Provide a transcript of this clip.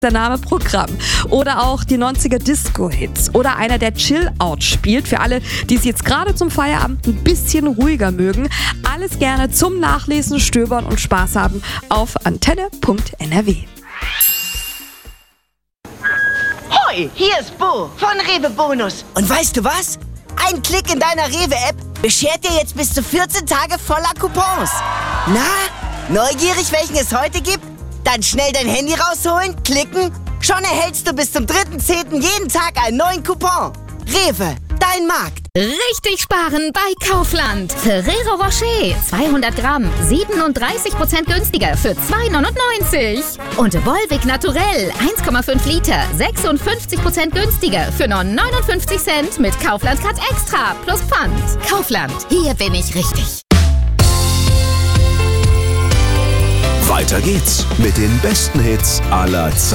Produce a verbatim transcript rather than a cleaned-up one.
der Name Programm. Oder auch die neunziger Disco-Hits. Oder einer, der Chill-Out spielt. Für alle, die es jetzt gerade zum Feierabend ein bisschen ruhiger mögen. Alles gerne zum Nachlesen, Stöbern und Spaß haben auf antenne punkt n r w. Hoi, hier ist Bo von Rewe Bonus. Und weißt du was? Ein Klick in deiner Rewe-App beschert dir jetzt bis zu vierzehn Tage voller Coupons. Na, neugierig, welchen es heute gibt? Dann schnell dein Handy rausholen, klicken. Schon erhältst du bis zum dritten zehnten jeden Tag einen neuen Coupon. Rewe, dein Markt. Richtig sparen bei Kaufland. Ferrero Rocher, zweihundert Gramm, siebenunddreißig Prozent günstiger für zwei neunundneunzig. Und Volvic Naturell, eins Komma fünf Liter, sechsundfünfzig Prozent günstiger für nur neunundfünfzig Cent mit Kaufland Cut Extra plus Pfand. Kaufland, hier bin ich richtig. Weiter geht's mit den besten Hits aller Zeiten.